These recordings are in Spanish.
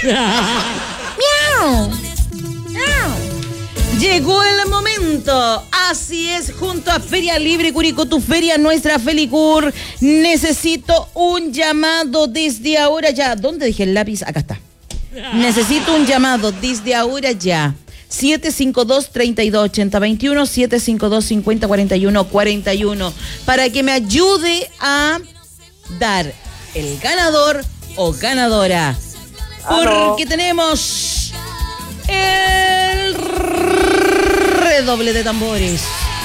¡Miau! ¡Miau! Llegó el momento, así es, junto a Feria Libre Curicó, tu feria, nuestra Felicur. Necesito un llamado desde ahora ya. ¿Dónde dejé el lápiz? Acá está. Necesito un llamado desde ahora ya. 752-328021, 752-5041-41, para que me ayude a dar el ganador o ganadora. Porque tenemos el redoble de tambores.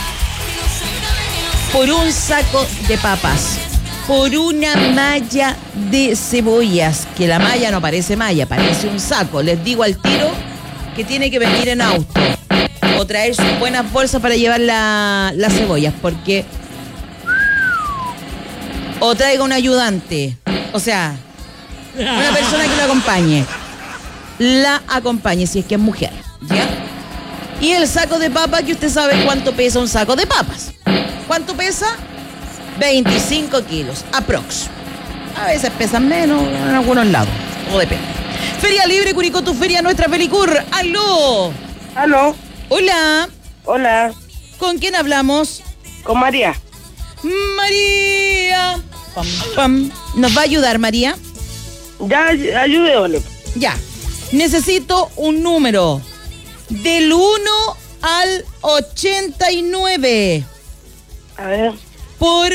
Por un saco de papas, por una malla de cebollas, que la malla no parece malla, parece un saco. Les digo al tiro que tiene que venir en auto o traer sus buenas bolsas para llevar las cebollas, porque o traiga un ayudante, o sea, una persona que lo acompañe, la acompañe si es que es mujer, ¿ya? Y el saco de papas, que usted sabe cuánto pesa un saco de papas. ¿Cuánto pesa? 25 kilos, aprox. A veces pesan menos en algunos lados, o depende. Feria Libre Curicó, tu feria, nuestra Felicur. ¡Aló! ¿Aló? Hola. Hola. ¿Con quién hablamos? Con María. María. Pam, pam. ¿Nos va a ayudar, María? Ya, ayúdeme. Ya. Necesito un número del 1 al 89. A ver. Por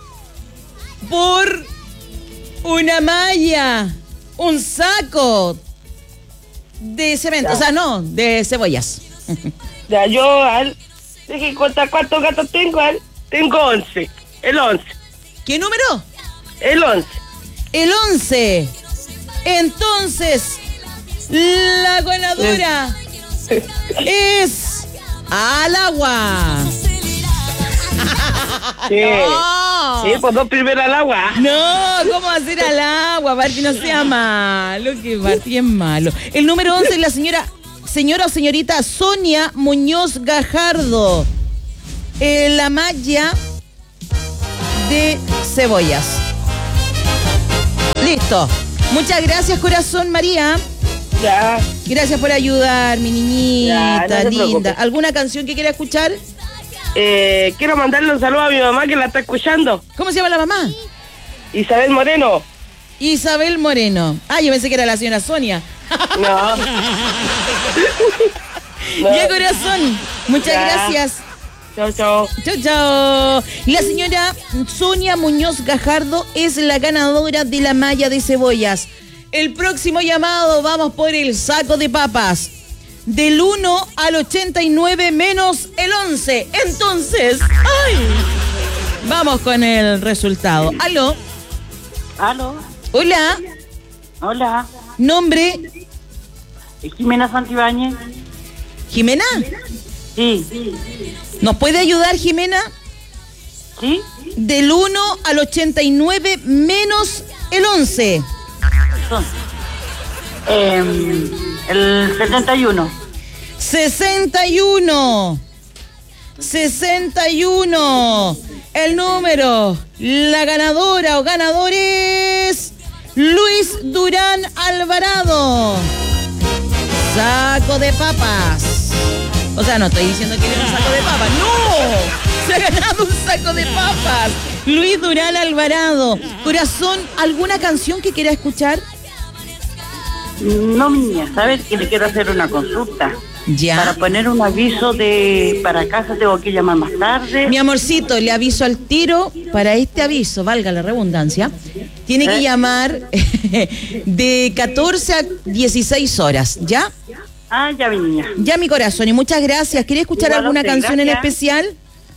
una malla, un saco de cemento, ya. O sea, no, de cebollas. Ya, yo, deje contar cuántos gatos tengo, Tengo 11. El 11. ¿Qué número? El 11. El 11. Entonces, la ganadora es al agua. Sí. No. Sí, pues dos primeras al agua. No, ¿cómo hacer al agua? Barty, no sea malo, que Barty es malo. El número 11 es la señora o señorita Sonia Muñoz Gajardo. La malla de cebollas. Listo. Muchas gracias, corazón, María. Ya. Gracias por ayudar, mi niñita, ya, no se linda. preocupe. ¿Alguna canción que quiera escuchar? Quiero mandarle un saludo a mi mamá que la está escuchando. ¿Cómo se llama la mamá? Isabel Moreno. Isabel Moreno. Ah, yo pensé que era la señora Sonia. No. Ya, corazón. Muchas gracias. Chao, chao. Chao, chao. La señora Sonia Muñoz Gajardo es la ganadora de la malla de cebollas. El próximo llamado, vamos por el saco de papas. Del 1 al 89 menos el 11. Entonces, ¡ay! Vamos con el resultado. ¿Aló? ¿Aló? Hola. Hola. ¿Nombre? Jimena Santibáñez. ¿Jimena? Sí. ¿Nos puede ayudar, Jimena? ¿Sí? Del 1 al 89 menos el 11. El 71. 61. 61. El número, la ganadora o ganador es Luis Durán Alvarado. Saco de papas. O sea, no estoy diciendo que era un saco de papas. ¡No! Se ha ganado un saco de papas. Luis Durán Alvarado. Corazón, ¿alguna canción que quiera escuchar? No, niña, ¿sabes que le quiero hacer una consulta? Ya. Para poner un aviso para casa tengo que llamar más tarde. Mi amorcito, le aviso al tiro. Para este aviso, valga la redundancia, tiene que llamar de 14 a 16 horas, ¿ya? Ah, ya, mi niña. Ya, mi corazón, y muchas gracias. ¿Quería escuchar Igual alguna usted, canción en gracias. especial?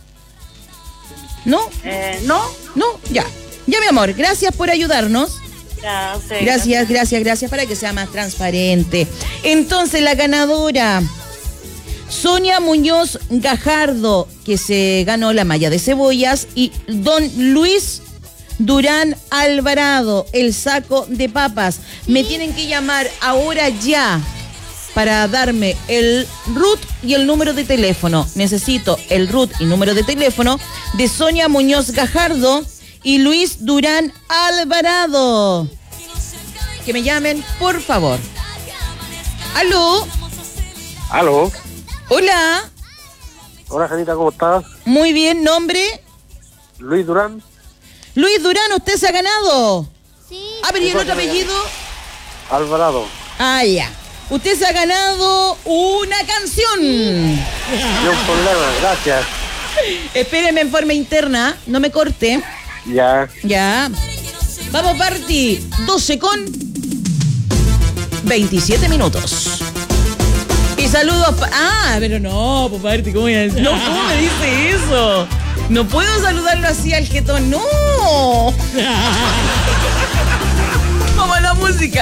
¿No? No. ¿No? Ya. Ya, mi amor, gracias por ayudarnos. Ya, usted, Gracias, para que sea más transparente. Entonces, la ganadora, Sonia Muñoz Gajardo, que se ganó la malla de cebollas, y don Luis Durán Alvarado, el saco de papas. Me tienen que llamar ahora ya para darme el RUT y el número de teléfono. Necesito el RUT y número de teléfono de Sonia Muñoz Gajardo y Luis Durán Alvarado. Que me llamen, por favor. Aló. Aló. Hola. Hola, Janita, ¿cómo estás? Muy bien, ¿nombre? Luis Durán. Luis Durán, ¿usted se ha ganado? Sí. Ah, pero ¿y el otro apellido? Alvarado. Ah, ya. Usted se ha ganado una canción. Yo un problema, gracias. Espéreme en forma interna, no me corte. Ya. Ya. Vamos, Party. 12:27. Y saludos. Pero no, pues Party, ¿cómo voy a decir? No, ¿cómo me dice eso? No puedo saludarlo así al jetón, no. Vamos a la música.